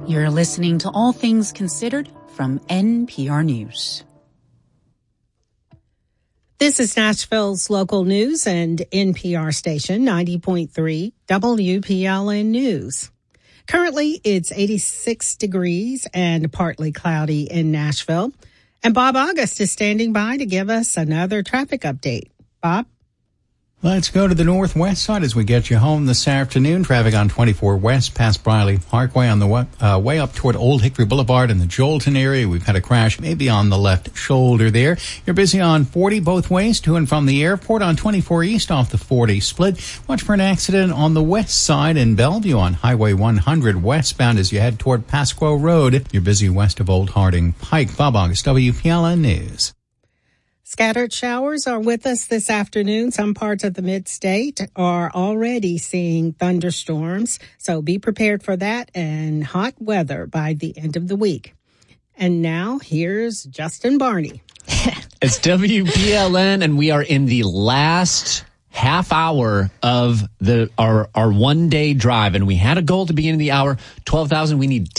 You're listening to All Things Considered from NPR News. This is Nashville's local news and NPR station 90.3 WPLN News. Currently, it's 86 degrees and partly cloudy in Nashville. And Bob August is standing by to give us another traffic update. Bob? Let's go to the northwest side as we get you home this afternoon. Traffic on 24 West past Briley Parkway on the way up toward Old Hickory Boulevard in the Jolton area. We've had a crash maybe on the left shoulder there. You're busy on 40 both ways to and from the airport on 24 East off the 40 split. Watch for an accident on the west side in Bellevue on Highway 100 westbound as you head toward Pasquo Road. You're busy west of Old Harding Pike. Bob August, WPLN News. Scattered showers are with us this afternoon. Some parts of the mid-state are already seeing thunderstorms, so be prepared for that and hot weather by the end of the week. And now, here's Justin Barney. It's WPLN, and we are in the last half hour of our one-day drive, and we had a goal to begin the hour, $12,000. We need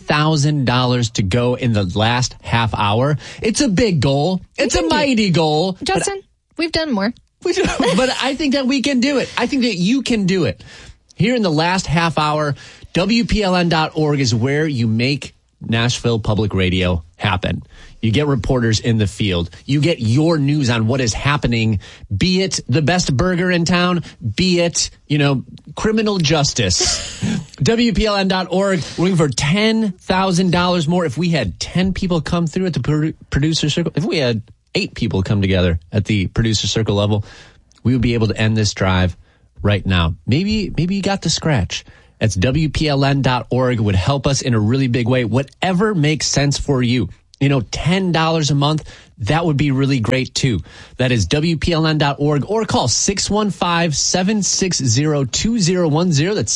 $10,000 to go in the last half hour. It's a big goal. It's a mighty goal. Justin, we've done more. But I think that we can do it. I think that you can do it. Here in the last half hour, WPLN.org is where you make Nashville Public Radio happen. You get reporters in the field. You get your news on what is happening, be it the best burger in town, be it, criminal justice. WPLN.org, we're looking for $10,000 more. If we had 10 people come through at the producer circle, if we had 8 people come together at the producer circle level, we would be able to end this drive right now. Maybe you got the scratch. That's WPLN.org. It would help us in a really big way. Whatever makes sense for you. $10 a month, that would be really great too. That is WPLN.org or call 615-760-2010. That's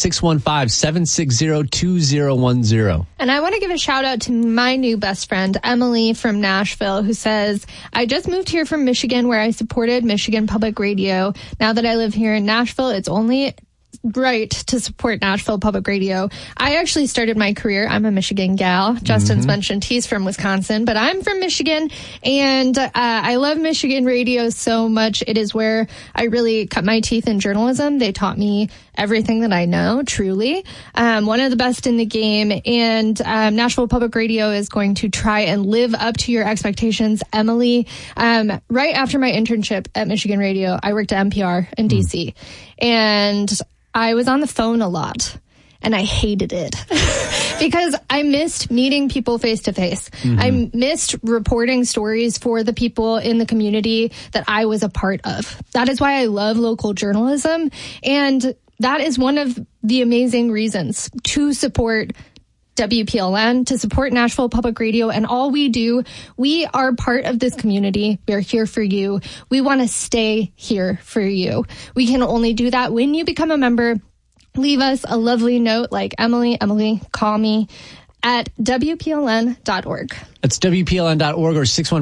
615-760-2010. And I want to give a shout out to my new best friend, Emily from Nashville, who says, I just moved here from Michigan where I supported Michigan Public Radio. Now that I live here in Nashville, it's only right to support Nashville Public Radio. I actually started my career. I'm a Michigan gal. Justin's mentioned he's from Wisconsin, but I'm from Michigan, and I love Michigan radio so much. It is where I really cut my teeth in journalism. They taught me everything that I know, truly. One of the best in the game, and Nashville Public Radio is going to try and live up to your expectations. Emily, right after my internship at Michigan Radio, I worked at NPR in DC, and I was on the phone a lot, and I hated it because I missed meeting people face to face. I missed reporting stories for the people in the community that I was a part of. That is why I love local journalism, and that is one of the amazing reasons to support WPLN, to support Nashville Public Radio, and all we do. We are part of this community. We're here for you. We want to stay here for you. We can only do that when you become a member. Leave us a lovely note like Emily, call me at WPLN.org. That's WPLN.org or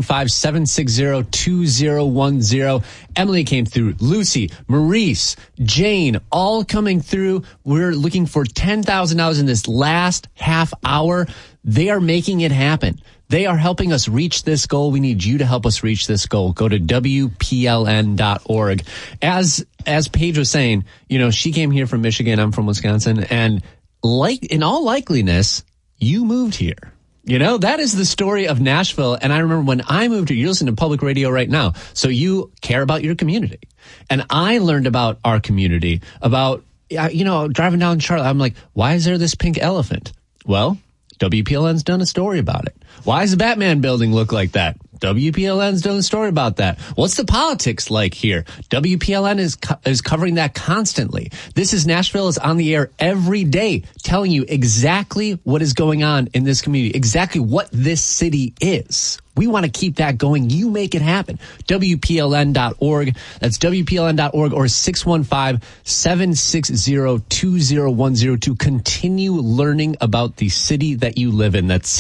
615-760-2010. Emily came through. Lucy, Maurice, Jane, all coming through. We're looking for $10,000 in this last half hour. They are making it happen. They are helping us reach this goal. We need you to help us reach this goal. Go to WPLN.org. As Paige was saying, she came here from Michigan. I'm from Wisconsin. And in all likeliness, you moved here. That is the story of Nashville. And I remember when I moved here, you're listening to public radio right now. So you care about your community. And I learned about our community, about, driving down Charlotte. I'm like, why is there this pink elephant? Well, WPLN's done a story about it. Why does the Batman building look like that? WPLN's done a story about that. What's the politics like here? WPLN is covering that constantly. This is Nashville is on the air every day, telling you exactly what is going on in this community, exactly what this city is We want to keep that going. You make it happen. WPLN.org. That's WPLN.org or 615-760-2010 to continue learning about the city that you live in. That's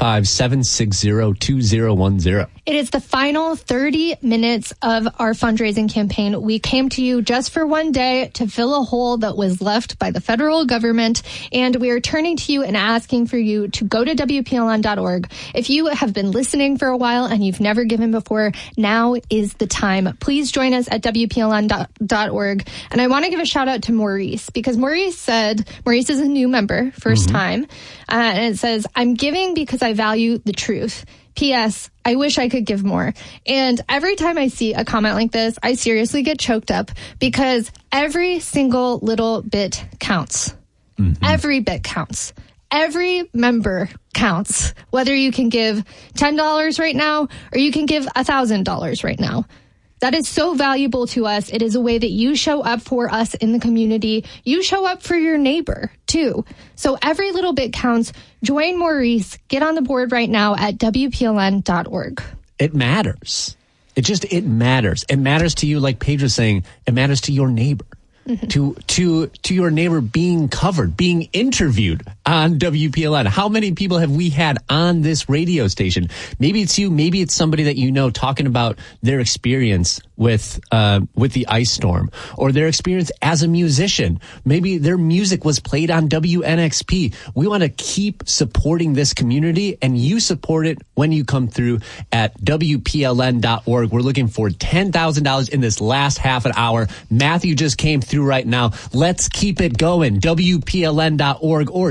615-760-2010. It is the final 30 minutes of our fundraising campaign. We came to you just for one day to fill a hole that was left by the federal government, and we are turning to you and asking for you to go to WPLN.org. If you have been listening for a while and you've never given before, now is the time. Please join us at WPLN.org. And I want to give a shout out to Maurice, because Maurice is a new member, first time, and it says, I'm giving because I value the truth. P.S. I wish I could give more. And every time I see a comment like this, I seriously get choked up, because every single little bit counts. Every bit counts. Every member counts. Whether you can give $10 right now or you can give $1,000 right now. That is so valuable to us. It is a way that you show up for us in the community. You show up for your neighbor, too. So every little bit counts. Join Maurice. Get on the board right now at WPLN.org. It matters. It matters. It matters to you, like Paige was saying. It matters to your neighbor. To your neighbor being covered, being interviewed on WPLN. How many people have we had on this radio station? Maybe it's you, maybe it's somebody that you know talking about their experience with the ice storm, or their experience as a musician. Maybe their music was played on WNXP. We want to keep supporting this community, and you support it when you come through at WPLN.org. We're looking for $10,000 in this last half an hour. Matthew just came through right now. Let's keep it going. WPLN.org or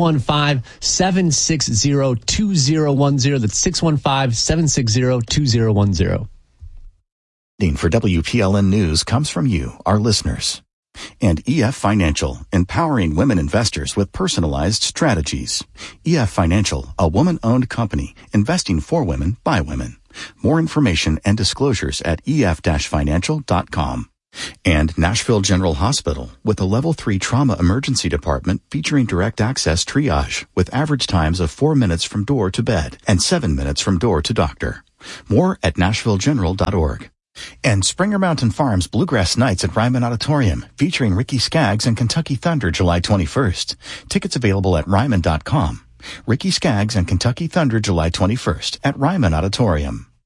615-760-2010. That's 615-760-2010. For WPLN News comes from you, our listeners. And EF Financial, empowering women investors with personalized strategies. EF Financial, a woman-owned company, investing for women by women. More information and disclosures at ef-financial.com. And Nashville General Hospital, with a Level 3 trauma emergency department featuring direct access triage, with average times of 4 minutes from door to bed and 7 minutes from door to doctor. More at nashvillegeneral.org. And Springer Mountain Farms Bluegrass Nights at Ryman Auditorium, featuring Ricky Skaggs and Kentucky Thunder July 21st. Tickets available at ryman.com. Ricky Skaggs and Kentucky Thunder July 21st at Ryman Auditorium.